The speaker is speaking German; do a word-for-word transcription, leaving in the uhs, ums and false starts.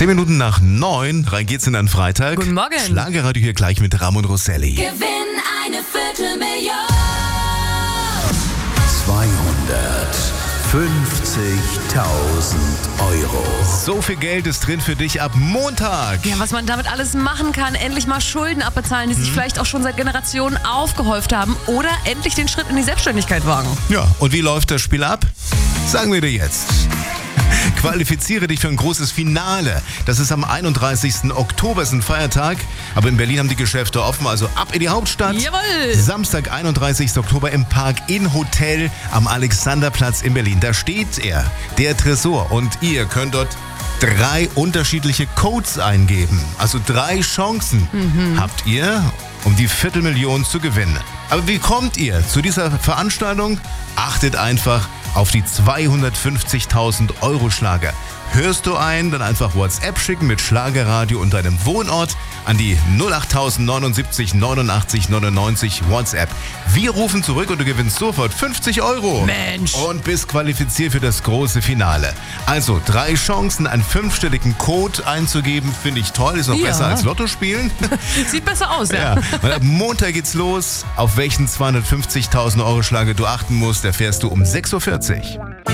Zehn Minuten nach neun, rein geht's in einen Freitag. Guten Morgen. Schlagerradio hier gleich mit Ramon Rosselli. Gewinn eine Viertelmillion. zweihundertfünfzigtausend Euro. So viel Geld ist drin für dich ab Montag. Ja, was man damit alles machen kann. Endlich mal Schulden abbezahlen, die sich vielleicht auch schon seit Generationen aufgehäuft haben. Oder endlich den Schritt in die Selbstständigkeit wagen. Ja, und wie läuft das Spiel ab? Sagen wir dir jetzt. Qualifiziere dich für ein großes Finale. Das ist am einunddreißigsten Oktober, ist ein Feiertag. Aber in Berlin haben die Geschäfte offen, also ab in die Hauptstadt. Jawohl. Samstag, einunddreißigsten Oktober im Park in Hotel am Alexanderplatz in Berlin. Da steht er, der Tresor. Und ihr könnt dort drei unterschiedliche Codes eingeben. Also drei Chancen mhm. habt ihr, um die Viertelmillion zu gewinnen. Aber wie kommt ihr zu dieser Veranstaltung? Achtet einfach auf die zweihundertfünfzigtausend Euro Schlager. Hörst du ein, dann einfach WhatsApp schicken mit Schlagerradio und deinem Wohnort an die null acht neun sieben neunundachtzig neunundneunzig WhatsApp. Wir rufen zurück und du gewinnst sofort fünfzig Euro. Mensch. Und bist qualifiziert für das große Finale. Also drei Chancen, einen fünfstelligen Code einzugeben, finde ich toll. Ist noch Ja. besser als Lotto spielen. Sieht besser aus, ja. Ja. Und ab Montag geht's los. Auf welchen zweihundertfünfzigtausend Euro Schlager du achten musst, erfährst du um sechs Uhr vierzig.